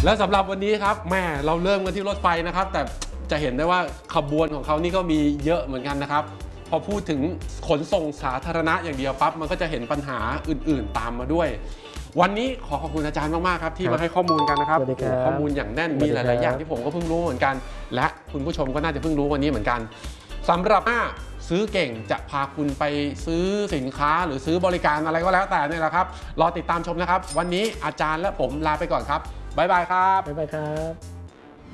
และสำหรับวันนี้ครับแม่เราเริ่มกันที่รถไฟนะครับแต่จะเห็นได้ว่าขบวนของเขานี่ก็มีเยอะเหมือนกันนะครับพอพูดถึงขนส่งสาธารณะอย่างเดียวปั๊บมันก็จะเห็นปัญหาอื่นๆตามมาด้วยวันนี้ขอขอบคุณอาจารย์มากๆครับที่มาให้ข้อมูลกันนะครับข้อมูลอย่างแน่นมีหลายๆอย่างที่ผมก็เพิ่งรู้เหมือนกันและคุณผู้ชมก็น่าจะเพิ่งรู้วันนี้เหมือนกันสำหรับซื้อเก่งจะพาคุณไปซื้อสินค้าหรือซื้อบริการอะไรก็แล้วแต่นี่แหละครับรอติดตามชมนะครับวันนี้อาจารย์และผมลาไปก่อนครับบ๊ายบายครับบ๊ายบายครับ